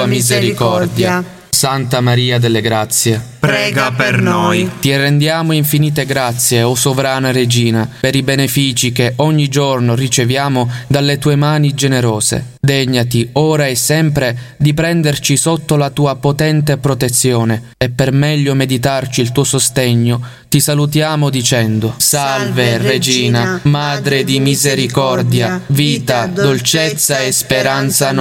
misericordia. Santa Maria delle Grazie, prega per noi. ti rendiamo infinite grazie, o sovrana Regina, per i benefici che ogni giorno riceviamo dalle tue mani generose. Degnati ora e sempre di prenderci sotto la tua potente protezione, e per meglio meditarci il tuo sostegno ti salutiamo dicendo: Salve Regina, Madre di misericordia, vita, dolcezza e speranza